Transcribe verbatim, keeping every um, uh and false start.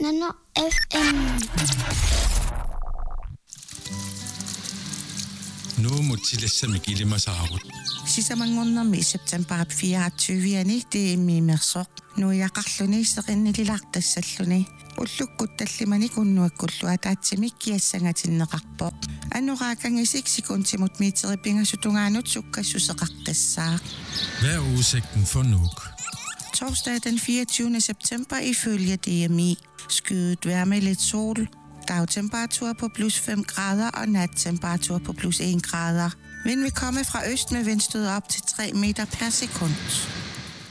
Nano F M. Nu må tillæssamme gillimasaarut. Sisamangornermi september fireogtyve det er mimersoq nuiaqarluni seqinnililaqtassalluni ullukkut tallimani kunnuakkullu ataatsimik kiassangatinneqarpoq annoraaqangisik sikuntimut miiteripingassutungaanut sukkassuseqartassaaq. Hvad er udsigten for Nuuk? Torsdag den fireogtyvende september ifølge D M I. Skyet vejr med lidt sol. Dagtemperatur på plus fem grader og nattemperatur på plus en grader. Vind vil komme fra øst med vindstød op til tre meter per sekund.